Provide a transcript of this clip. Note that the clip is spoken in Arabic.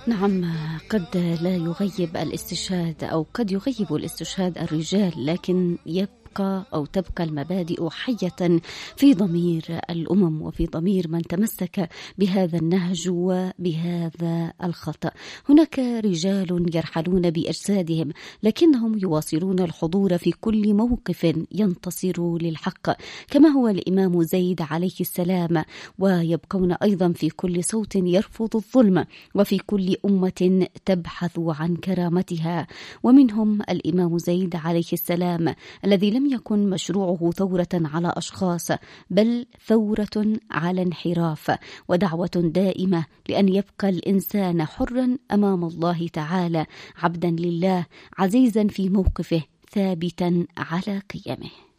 نعم، قد لا يغيب الاستشهاد أو قد يغيب الاستشهاد الرجال، لكن أو تبقى المبادئ حية في ضمير الأمم وفي ضمير من تمسك بهذا النهج وبهذا الخطأ. هناك رجال يرحلون بأجسادهم لكنهم يواصلون الحضور في كل موقف ينتصر للحق، كما هو الإمام زيد عليه السلام، ويبقون أيضا في كل صوت يرفض الظلم وفي كل أمة تبحث عن كرامتها. ومنهم الإمام زيد عليه السلام الذي لم يكن مشروعه ثورة على أشخاص، بل ثورة على انحراف ودعوة دائمة لأن يبقى الإنسان حرا أمام الله تعالى، عبدا لله، عزيزا في موقفه، ثابتا على قيمه.